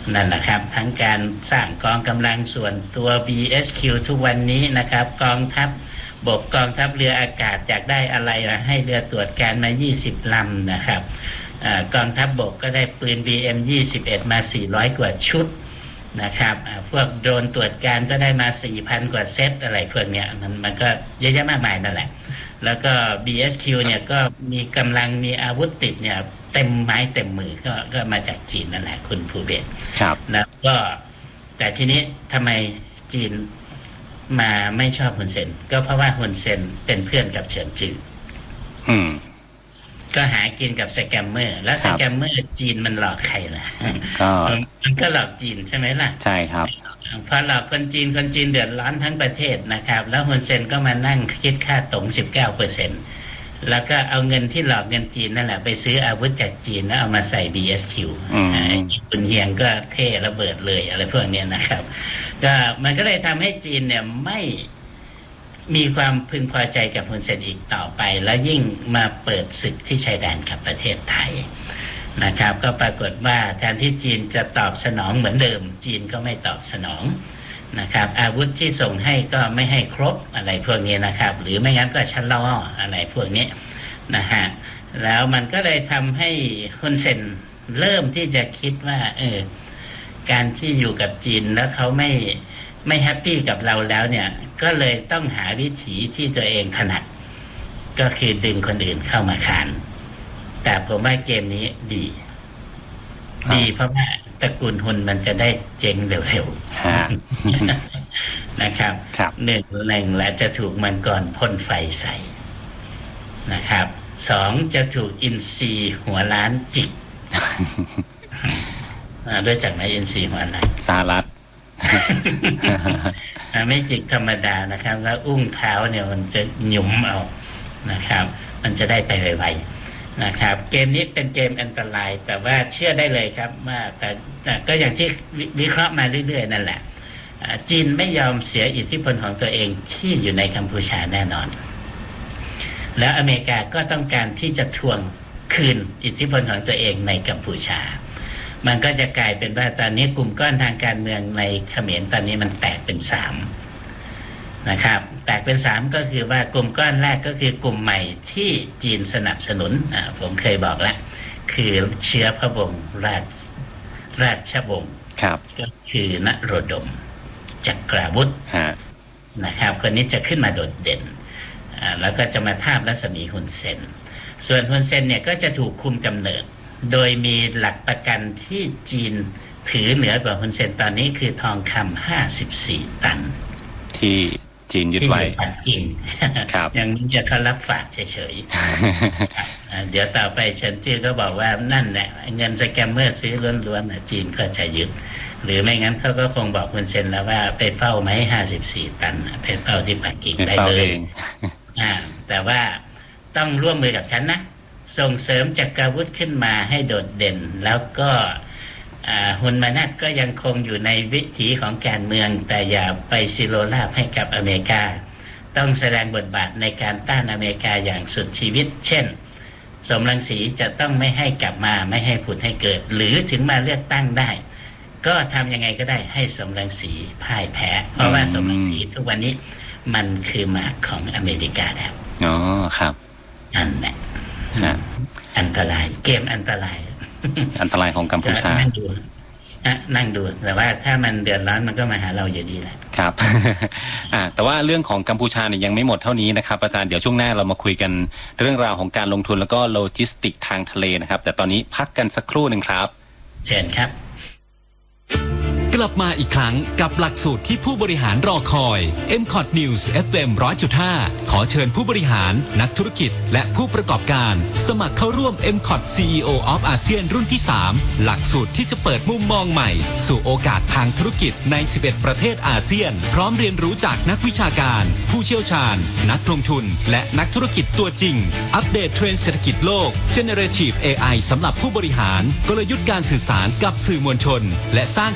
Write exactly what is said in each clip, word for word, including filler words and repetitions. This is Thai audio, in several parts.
นั่นแหละครับทั้งการสร้างกองกำลังส่วนตัว บี เอส คิว ทุกวันนี้นะครับกองทัพบกกองทัพเรืออากาศอยากได้อะไรนะให้เรือตรวจการมายี่สิบลำนะครับกองทัพบกก็ได้ปืน บี เอ็ม ยี่สิบเอ็ด มาสี่ร้อยกว่าชุดนะครับพวกโดรนตรวจการก็ได้มา สี่พัน กว่าเซตอะไรพวกเนี้ยมันมันก็เยอะแยะมากมายนั่นแหละแล้วก็ บี เอส คิว เนี่ยก็มีกำลังมีอาวุธติดเนี่ยเต็มไม้เต็มมือก็ก็มาจากจีนนั่นแหละคุณภูเบศรครับแล้วก็แต่ทีนี้ทำไมจีนมาไม่ชอบฮุนเซนก็เพราะว่าฮุนเซนเป็นเพื่อนกับเฉินจืออืมก็หากินกับสแกมเมอร์แล้วสแกมเมอร์จีนมันหลอกใครล่ะก็มันก็หลอกจีนใช่ไหมล่ะใช่ครับพอหลอกคนจีนคนจีนเดือดร้อนทั้งประเทศนะครับแล้วฮุนเซนก็มานั่งคิดค่าตรง สิบเก้าเปอร์เซ็นต์ แล้วก็เอาเงินที่หลอกเงินจีนนั่นแหละไปซื้ออาวุธจากจีนแล้วเอามาใส่ บี เอส คิว คุณเฮียงก็เท่ระเบิดเลยอะไรพวกนี้นะครับก็มันก็เลยทำให้จีนเนี่ยไม่มีความพึงพอใจกับฮุนเซนอีกต่อไปแล้วยิ่งมาเปิดศึกที่ชายแดนกับประเทศไทยนะครับก็ปรากฏว่าแทนที่จีนจะตอบสนองเหมือนเดิมจีนก็ไม่ตอบสนองนะครับอาวุธที่ส่งให้ก็ไม่ให้ครบอะไรพวกนี้นะครับหรือไม่งั้นก็ชะลออะไรพวกนี้นะฮะแล้วมันก็เลยทำให้ฮุนเซนเริ่มที่จะคิดว่าเออการที่อยู่กับจีนแล้วเขาไม่ไม่แฮปปี้กับเราแล้วเนี่ยก็เลยต้องหาวิธีที่ตัวเองถนัดก็คือดึงคนอื่นเข้ามาขานแต่ผมว่าเกมนี้ดีดีเพราะว่าตระกูลฮุนมันจะได้เจ๊งเร็วๆนะครับหนึ่งแหล่งและจะถูกมังกรพ่นไฟใส่นะครับสองจะถูกอินทรีหัวล้านจิกด้วยจากไหนอินทรีหัวล้านสารัตไม่จิกธรรมดานะครับแล้วอุ้งเท้าเนี่ยมันจะหยุมเอานะครับมันจะได้ไปไวๆนะครับเกมนี้เป็นเกมอันตรายแต่ว่าเชื่อได้เลยครับว่าแต่ก็อย่างที่วิเคราะห์มาเรื่อยๆนั่นแหละจีนไม่ยอมเสียอิทธิพลของตัวเองที่อยู่ในกัมพูชาแน่นอนแล้วอเมริกาก็ต้องการที่จะทวงคืนอิทธิพลของตัวเองในกัมพูชามันก็จะกลายเป็นว่าตอนนี้กลุ่มก้อนทางการเมืองในเขมรตอนนี้มันแตกเป็นสามนะครับแตกเป็นสามก็คือว่ากลุ่มก้อนแรกก็คือกลุ่มใหม่ที่จีนสนับสนุนอ่าผมเคยบอกแล้วคือเชื้อพระวงศ์ราชราชวงศ์ครับก็คือนโรดมจักราวุธนะครับคนนี้จะขึ้นมาโดดเด่นอ่าแล้วก็จะมาทาบรัศมีฮุนเซนส่วนฮุนเซนเนี่ยก็จะถูกคุมกำเนิดโดยมีหลักประกันที่จีนถือเหนือกว่าฮุนเซนตอนนี้คือทองคำห้าสิบสี่ตันที่จีนยึดไว้ที่ปักกิ่งยังไม่จะเขารับฝากเฉยๆเดี๋ยวต่อไปเฉินจื้อก็บอกว่านั่นแหละเงินสแกมเมอร์ซื้อล้วนๆจีนก็จะยึดหรือไม่งั้นเขาก็คงบอกฮุนเซนแล้วว่าไปเฝ้าไหมห้าสิบสี่ตันไปเฝ้าที่ปักกิ่งได้เลยแต่ว่าต้องร่วมมือกับฉันนะส่งเสริมจักรวุธขึ้นมาให้โดดเด่นแล้วก็ฮุนมานัตก็ยังคงอยู่ในวิถีของการเมืองแต่อย่าไปซิโรลาภให้กับอเมริกาต้องแสดงบทบาทในการต้านอเมริกาอย่างสุดชีวิตเช่นสมรังสีจะต้องไม่ให้กลับมาไม่ให้ผุดให้เกิดหรือถึงมาเลือกตั้งได้ก็ทำยังไงก็ได้ให้สมรังสีพ่ายแพ้เพราะว่าสมรังสีทุกวันนี้มันคือหมากของอเมริกาแล้วอ๋อครับนั่นแหละอันตรายเกมอันตรายอันตรายของกัมพูชานั่งดูนั่งดูแต่ว่าถ้ามันเดือดร้อนมันก็มาหาเราอยู่ดีแหละครับอ่าแต่ว่าเรื่องของกัมพูชาเนี่ยยังไม่หมดเท่านี้นะครับอาจารย์เดี๋ยวช่วงหน้าเรามาคุยกันเรื่องราวของการลงทุนแล้วก็โลจิสติกทางทะเลนะครับแต่ตอนนี้พักกันสักครู่หนึ่งครับเชิญครับกลับมาอีกครั้งกับหลักสูตรที่ผู้บริหารรอคอย เอ็ม คอท News เอฟ เอ็ม หนึ่งร้อยจุดห้า ขอเชิญผู้บริหารนักธุรกิจและผู้ประกอบการสมัครเข้าร่วม เอ็ม คอท ซี อี โอ of อาเซียนรุ่นที่สามหลักสูตรที่จะเปิดมุมมองใหม่สู่โอกาสทางธุรกิจในสิบเอ็ดประเทศอาเซียนพร้อมเรียนรู้จากนักวิชาการผู้เชี่ยวชาญนักลงทุนและนักธุรกิจตัวจริงอัปเดตเทรนด์เศรษฐกิจโลก Generative เอ ไอ สำหรับผู้บริหารกลยุทธ์การสื่อสารกับสื่อมวลชนและสร้างเครือข่าย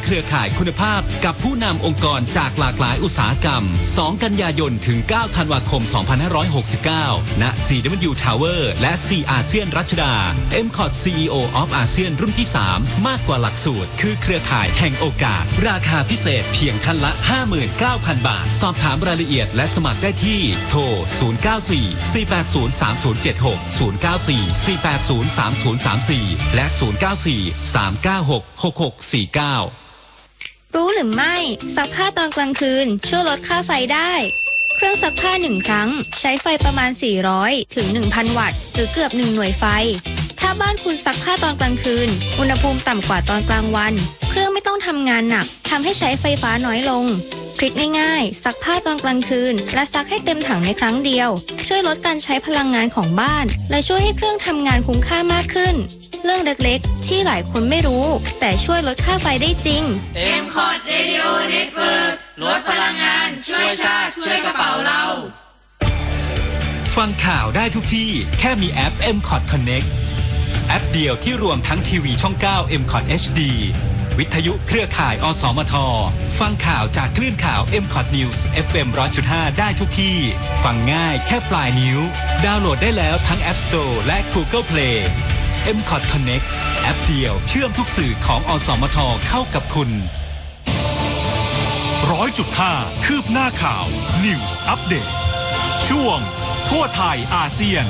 คุณภาพกับผู้นำองค์กรจากหลากหลายอุตสาหกรรมสองกันยายนถึงเก้าธันวาคมสองพันห้าร้อยหกสิบเก้าณ ซี ดับเบิลยู Tower และ C อาเซียนรัชดา เอ็ม คอท ซี อี โอ of อาเซียนรุ่นที่สามมากกว่าหลักสูตรคือเครือข่ายแห่งโอกาสราคาพิเศษเพียงคันละ ห้าหมื่นเก้าพัน บาทสอบถามรายละเอียดและสมัครได้ที่โทรศูนย์ เก้า สี่ สี่ แปด ศูนย์ สาม ศูนย์ เจ็ด หก ศูนย์ เก้า สี่ สี่ แปด ศูนย์ สาม ศูนย์ สาม สี่และศูนย์ เก้า สี่ สาม เก้า หก หก หก สี่ เก้ารู้หรือไม่ซักผ้าตอนกลางคืนช่วยลดค่าไฟได้เครื่องซักผ้าหนึ่งครั้งใช้ไฟประมาณสี่ร้อยถึง หนึ่งพัน วัตต์หรือเกือบหนึ่งหน่วยไฟถ้าบ้านคุณซักผ้าตอนกลางคืนอุณหภูมิต่ำกว่าตอนกลางวันเครื่องไม่ต้องทำงานหนักทำให้ใช้ไฟฟ้าน้อยลงทริคง่ายๆซักผ้าตอนกลางคืนและซักให้เต็มถังในครั้งเดียวช่วยลดการใช้พลังงานของบ้านและช่วยให้เครื่องทำงานคุ้มค่ามากขึ้นเรื่องเล็กๆที่หลายคนไม่รู้แต่ช่วยลดค่าไฟได้จริงเอ็ม คอท Radio Network ลดพลังงานช่วยชาติช่วยกระเป๋าเราฟังข่าวได้ทุกที่แค่มีแอป เอ็ม คอท Connect แอปเดียวที่รวมทั้งทีวีช่อง เก้า เอ็ม คอท เอช ดี วิทยุเครือข่ายอสมทฟังข่าวจากคลื่นข่าว เอ็ม คอท News เอฟ เอ็ม หนึ่งร้อยจุดห้า ได้ทุกที่ฟังง่ายแค่ปลายนิ้วดาวน์โหลดได้แล้วทั้ง App Store และ Google Play เอ็ม คอท Connect แอปเดียวเชื่อมทุกสื่อของอสมทเข้ากับคุณร้อยจุดห้า คืบหน้าข่าว News Update ช่วงทั่วไทยอาเซียน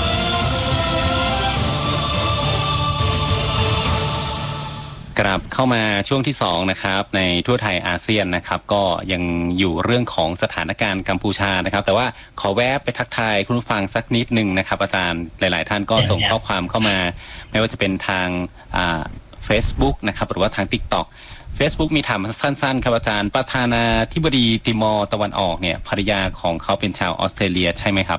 กลับเข้ามาช่วงที่สองนะครับในทั่วไทยอาเซียนนะครับก็ยังอยู่เรื่องของสถานการณ์กัมพูชานะครับแต่ว่าขอแวะไปทักทายคุณผู้ฟังสักนิดหนึ่งนะครับอาจารย์หลายๆท่านก็ส่งข้อความเข้ามาไม่ว่าจะเป็นทางอ่า Facebook นะครับหรือว่าทาง TikTok Facebook มีถามสั้นๆครับอาจารย์ประธานาธิบดีติมอร์ตะวันออกเนี่ยภรรยาของเขาเป็นชาวออสเตรเลียใช่ไหมครับ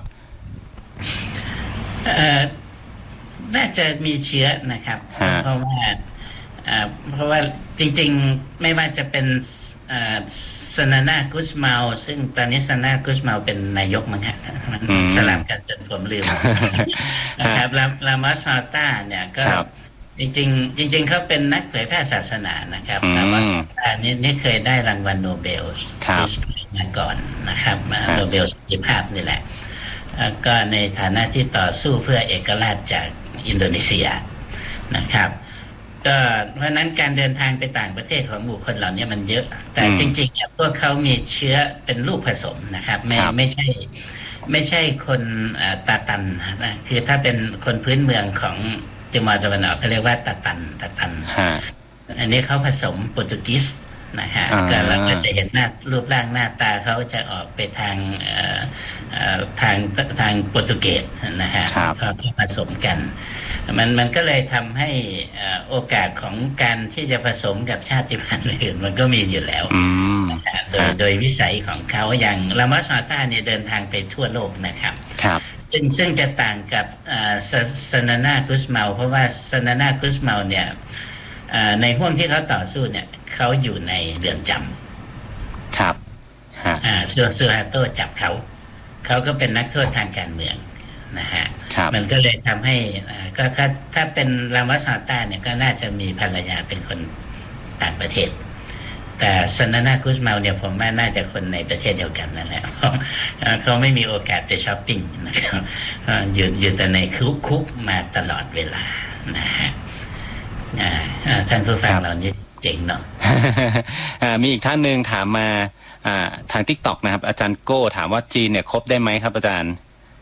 เอ่อน่าจะมีเชื้อนะครับเพราะว่าเพราะว่าจริงๆไม่ว่าจะเป็นซานานากุสมาลซึ่งตอนนี้ซานานากุสมาลเป็นนายกมั้งฮะสลับกันจนผมลืมนะครับแล้วลามอสมาต้าเนี่ยก็จริงๆจริงๆเขาเป็นนักเผยแพร่ศาสนานะครับลามอสมาต้านี่นี่เคยได้รางวัลโนเบลมาก่อนนะครับโนเบลสันติภาพนี่แหละก็ในฐานะที่ต่อสู้เพื่อเอกราชจากอินโดนีเซียนะครับก็เพราะนั้นการเดินทางไปต่างประเทศของบุคคลเหล่านี้มันเยอะแต่จริงๆเนี่ยพวกเขามีเชื้อเป็นลูกผสมนะครับไม่ไม่ใช่ไม่ใช่คนตาตันนะคือถ้าเป็นคนพื้นเมืองของติมอร์ตะวันออกเขาเรียกว่าตาตันตาตันอันนี้เขาผสมโปรตุเกสนะฮะก็เราก็จะเห็นหน้ารูปร่างหน้าตาเขาจะออกไปทางทางทางโปรตุเกสนะฮะเขาผสมกันมันมันก็เลยทำให้โอกาสของการที่จะผสมกับชาติพันธุ์อื่นมันก็มีอยู่แล้วโดยโดยวิสัยของเขาอย่างลามอสมาต้าเนี่ยเดินทางไปทั่วโลกนะครับซึ่งซึ่งจะต่างกับซานานากุสมาลเพราะว่าซานานากุสมาลเนี่ยในห่วงที่เขาต่อสู้เนี่ยเขาอยู่ในเรือนจำครับอ่าซูซูฮาโตจับเขาเขาก็เป็นนักโทษทางการเมืองนะฮะมันก็เลยทำให้ก็ถ้าเป็นลามอสมาต้าเนี่ยก็น่าจะมีภรรยาเป็นคนต่างประเทศแต่ซานานากุสมาลเนี่ยผมว่าน่าจะคนในประเทศเดียวกันนั่นแหละเขาไม่มีโอกาสไปช้อปปิ้งนะครับอยู่อยู่แต่ในคุกคุกมาตลอดเวลานะฮะท่านผู้ฟังเรานี่เจ๋งเนาะมีอีกท่านหนึ่งถามมาทาง TikTok นะครับอาจารย์โก้ถามว่าจีนเนี่ยครบได้ไหมครับอาจารย์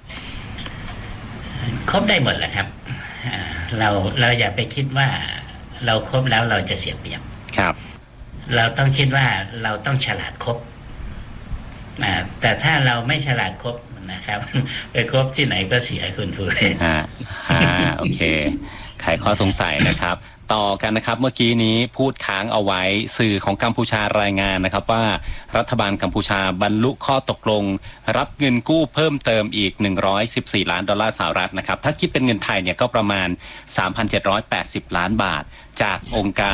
ครบได้หมดแหละครับเราเราอย่าไปคิดว่าเราครบแล้วเราจะเสียเปรียบครับเราต้องคิดว่าเราต้องฉลาดครบแต่ถ้าเราไม่ฉลาดครบนะครับไปครบที่ไหนก็เสียคุณผู้ชมอ่าโอเคไขข้อสงสัยนะครับต่อกันนะครับเมื่อกี้นี้พูดค้างเอาไว้สื่อของกัมพูชารายงานนะครับว่ารัฐบาลกัมพูชาบรรลุข้อตกลงรับเงินกู้เพิ่มเติมอีกหนึ่งร้อยสิบสี่ล้านดอลลาร์สหรัฐนะครับถ้าคิดเป็นเงินไทยเนี่ยก็ประมาณ สามพันเจ็ดร้อยแปดสิบล้านบาทจากองค์การ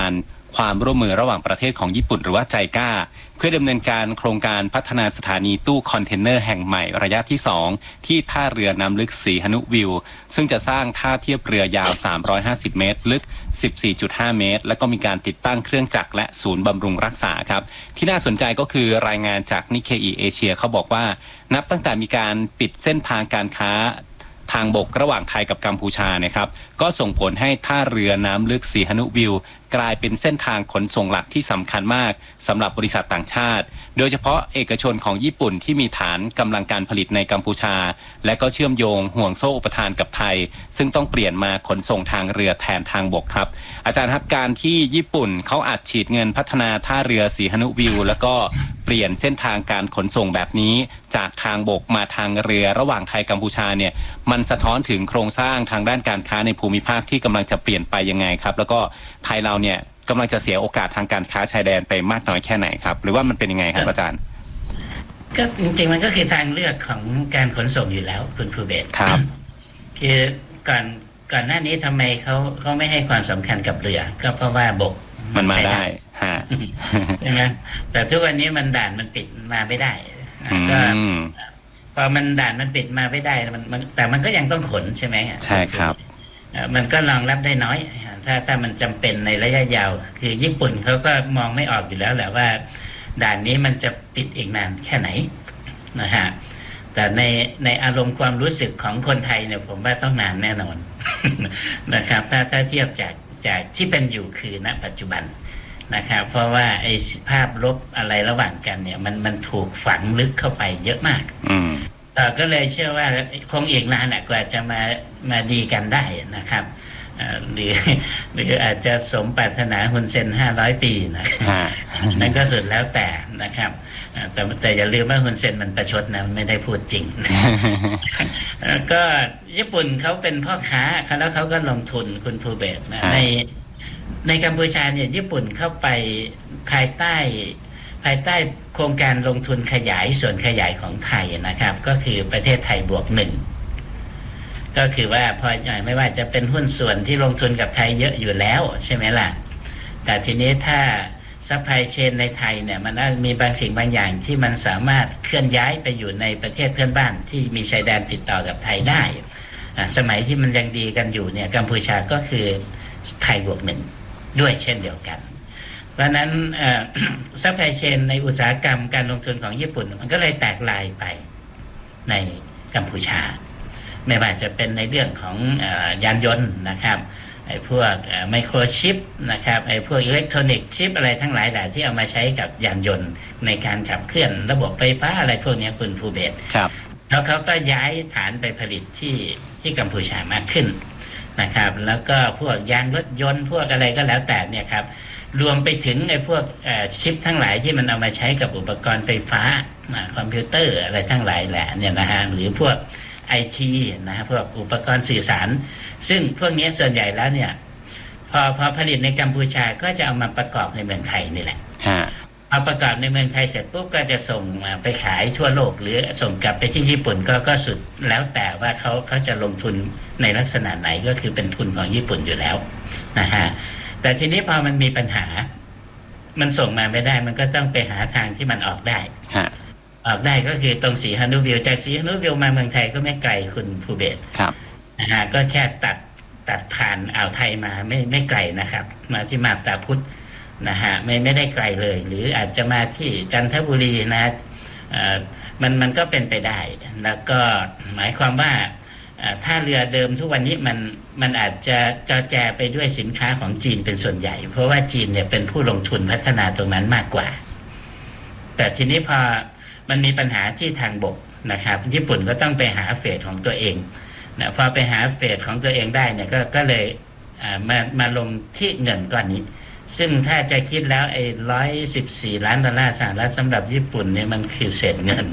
ความร่วมมือระหว่างประเทศของญี่ปุ่นหรือว่าไจก้าเพื่อดำเนินการโครงการพัฒนาสถานีตู้คอนเทนเนอร์แห่งใหม่ระยะที่สองที่ท่าเรือน้ำลึกศรีหนุวิวซึ่งจะสร้างท่าเทียบเรือยาวสามร้อยห้าสิบเมตรลึก สิบสี่จุดห้า เมตรแล้วก็มีการติดตั้งเครื่องจักรและศูนย์บำรุงรักษาครับที่น่าสนใจก็คือรายงานจากนิเคอิเอเชียเขาบอกว่านับตั้งแต่มีการปิดเส้นทางการค้าทางบกระหว่างไทยกับกัมพูชานะครับก็ส่งผลให้ท่าเรือน้ำลึกศรีหนุวิวกลายเป็นเส้นทางขนส่งหลักที่สำคัญมากสำหรับบริษัทต่างชาติโดยเฉพาะเอกชนของญี่ปุ่นที่มีฐานกำลังการผลิตในกัมพูชาและก็เชื่อมโยงห่วงโซ่อุปทานกับไทยซึ่งต้องเปลี่ยนมาขนส่งทางเรือแทนทางบกครับอาจารย์ครับการที่ญี่ปุ่นเขาอัดฉีดเงินพัฒนาท่าเรือศรีหนุวิวแล้วก็เปลี่ยนเส้นทางการขนส่งแบบนี้จากทางบกมาทางเรือระหว่างไทยกัมพูชาเนี่ยมันสะท้อนถึงโครงสร้างทางด้านการค้าในภูมิภาคที่กำลังจะเปลี่ยนไปยังไงครับแล้วก็ไทยเราเนี่ยกำลังจะเสียโอกาสทางการค้าชายแดนไปมากน้อยแค่ไหนครับหรือว่ามันเป็นยังไงครับอาจารย์ก็จริงๆมันก็คือทางเลือกของการขนส่งอยู่แล้วคุณภูเบศครับคือก่อนก่อนหน้านี้ทำไมเขาเขาไม่ให้ความสำคัญกับเรือก็เพราะว่าบกมันมาได้ฮะใช่ไหมแต่ทุกวันนี้มันด่านมันปิดมาไม่ได้ก็พอมันด่านมันปิดมาไม่ได้มันแต่มันก็ยังต้องขนใช่ไหมใช่ครับมันก็รองรับได้น้อยถ้าถ้ามันจำเป็นในระยะยาวคือญี่ปุ่นเขาก็มองไม่ออกอยู่แล้วแหละว่าด่านนี้มันจะปิดอีกนานแค่ไหนนะฮะแต่ในในอารมณ์ความรู้สึกของคนไทยเนี่ยผมว่าต้องนานแน่นอน นะครับถ้าถ้าเทียบจากจากที่เป็นอยู่คือณปัจจุบันนะครับเพราะว่าไอ้ภาพลบอะไรระหว่างกันเนี่ยมันมันถูกฝังลึกเข้าไปเยอะมากแต่ก็เลยเชื่อว่าคงอีกนานกว่าจะมามาดีกันได้นะครับหรือหรืออาจจะสมปรารถนาฮุนเซนห้าร้อยปีนะนั่นก็สุดแล้วแต่นะครับแต่แต่อย่าลืมว่าฮุนเซนมันประชดนะไม่ได้พูดจริง ก็ญี่ปุ่นเขาเป็นพ่อค้าแล้วเขาก็ลงทุนคุณภูเบศนะในในกัมพูชาเนี่ยญี่ปุ่นเข้าไปภายใต้ภายใต้โครงการลงทุนขยายส่วนขยายของไทยนะครับก็คือประเทศไทยบวกหนึ่งก็คือว่าพอไม่ว่าจะเป็นหุ้นส่วนที่ลงทุนกับไทยเยอะอยู่แล้วใช่ไหมล่ะแต่ทีนี้ถ้าซัพพลายเชนในไทยเนี่ยมันมีบางสิ่งบางอย่างที่มันสามารถเคลื่อนย้ายไปอยู่ในประเทศเพื่อนบ้านที่มีชายแดนติดต่อกับไทยได้สมัยที่มันยังดีกันอยู่เนี่ยกัมพูชาก็คือไทยบวกหนึ่งด้วยเช่นเดียวกันเพราะนั้นซัพพลายเชนในอุตสาหกรรมการลงทุนของญี่ปุ่นมันก็เลยแตกลายไปในกัมพูชาไม่ว่าจะเป็นในเรื่องของยานยนต์นะครับไอ้พวกไมโครชิปนะครับไอ้พวกอิเล็กทรอนิกส์ชิปอะไรทั้งหลายแหละที่เอามาใช้กับยานยนต์ในการขับเคลื่อนระบบไฟฟ้าอะไรพวกนี้คุณภูเบศครับแล้วเขาก็ย้ายฐานไปผลิตที่ที่กัมพูชามากขึ้นนะครับแล้วก็พวกยางรถยนต์พวกอะไรก็แล้วแต่เนี่ยครับรวมไปถึงไอ้พวกชิปทั้งหลายที่มันเอามาใช้กับอุปกรณ์ไฟฟ้าคอมพิวเตอร์อะไรทั้งหลายแหละเนี่ยนะฮะหรือพวกไอทีนะฮะพวกอุปกรณ์สื่อสารซึ่งพวกนี้ส่วนใหญ่แล้วเนี่ยพอพอผลิตในกัมพูชาก็จะเอามาประกอบในเมืองไทยนี่แหละเอาประกอบในเมืองไทยเสร็จปุ๊บก็จะส่งไปขายทั่วโลกหรือส่งกลับไปที่ญี่ปุ่นก็ก็สุดแล้วแต่ว่าเขาเขาจะลงทุนในลักษณะไหนก็คือเป็นทุนของญี่ปุ่นอยู่แล้วนะฮะแต่ทีนี้พอมันมีปัญหามันส่งมาไม่ได้มันก็ต้องไปหาทางที่มันออกได้ออกได้ก็คือตรงศรีหนุวิวจากศรีหนุวิวมาเมืองไทยก็ไม่ไกลคุณภูเบศครับนะฮะก็แค่ตัดตัดผ่านอ่าวไทยมาไม่ไม่ไกลนะครับมาที่มาบตาพุธนะฮะไม่ไม่ได้ไกลเลยหรืออาจจะมาที่จันทบุรีนะมันมันก็เป็นไปได้แล้วก็หมายความว่าถ้าเรือเดิมทุกวันนี้มันมันอาจจะจอแจไปด้วยสินค้าของจีนเป็นส่วนใหญ่เพราะว่าจีนเนี่ยเป็นผู้ลงทุนพัฒนาตรงนั้นมากกว่าแต่ทีนี้พอมันมีปัญหาที่ทางบกนะครับญี่ปุ่นก็ต้องไปหาเฟสของตัวเองนะพอไปหาเฟสของตัวเองได้เนี่ยก็ก็เลยมามาลงที่เงินก้อนนี้ซึ่งถ้าจะคิดแล้วไอ้ร้อยสิบสี่ล้านดอลลาร์สหรัฐสำหรับญี่ปุ่นเนี่ยมันคือเศษเงิน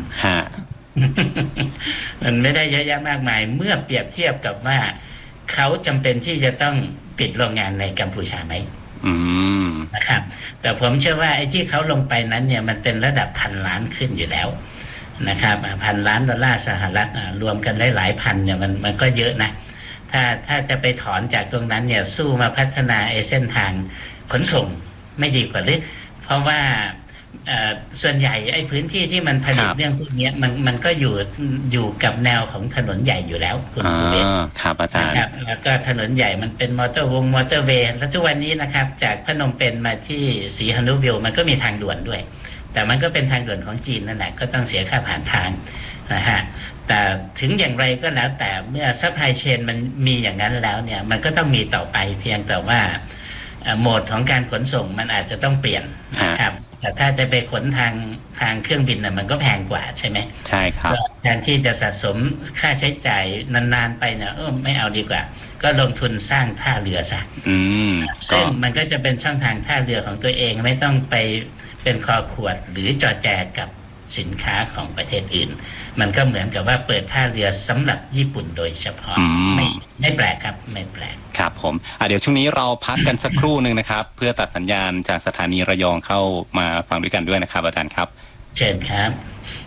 มันไม่ได้เยอะแยะมากมายเมื่อเปรียบเทียบกับว่าเขาจำเป็นที่จะต้องปิดโรงงานในกัมพูชาไหมนะครับแต่ผมเชื่อว่าไอ้ที่เขาลงไปนั้นเนี่ยมันเป็นระดับพันล้านขึ้นอยู่แล้วนะครับพันล้านดอลลาร์สหรัฐรวมกันได้หลายพันเนี่ยมันมันก็เยอะนะถ้าถ้าจะไปถอนจากตรงนั้นเนี่ยสู้มาพัฒนาไอ้เส้นทางขนส่งไม่ดีกว่าหรือเพราะว่าส่วนใหญ่ไอ้พื้นที่ที่มันผลิตเรื่องพวกนี้มันมันก็อยู่อยู่กับแนวของถนนใหญ่อยู่แล้วคุณผู้ชมครับอาจารย์แล้วก็ถนนใหญ่มันเป็นมอเตอร์วงมอเตอร์เวย์แล้วทุกวันนี้นะครับจากพนมเปญมาที่ศรีหนุวิวมันก็มีทางด่วนด้วยแต่มันก็เป็นทางด่วนของจีนนั่นแหละก็ต้องเสียค่าผ่านทางนะฮะแต่ถึงอย่างไรก็แล้วแต่เมื่อซัพพลายเชนมันมีอย่างนั้นแล้วเนี่ยมันก็ต้องมีต่อไปเพียงแต่ว่าโหมดของการขนส่งมันอาจจะต้องเปลี่ยนนะครับแต่ถ้าจะไปขนทางทางเครื่องบินน่ะมันก็แพงกว่าใช่ไหมใช่ครับแทนที่จะสะสมค่าใช้จ่ายนานๆไปเนี่ยเออไม่เอาดีกว่าก็ลงทุนสร้างท่าเรือซะซึ่งมันก็จะเป็นช่องทางท่าเรือของตัวเองไม่ต้องไปเป็นคอขวดหรือจอแจกับสินค้าของประเทศอื่นมันก็เหมือนกับว่าเปิดท่าเรือสำหรับญี่ปุ่นโดยเฉพาะไม่ไม่แปลกครับไม่แปลกครับผมอ่ะเดี๋ยวช่วงนี้เราพักกันสักครู่หนึ่งนะครับเพื่อตัดสัญญาณจากสถานีระยองเข้ามาฟังด้วยกันด้วยนะครับอาจารย์ครับเชิญครับ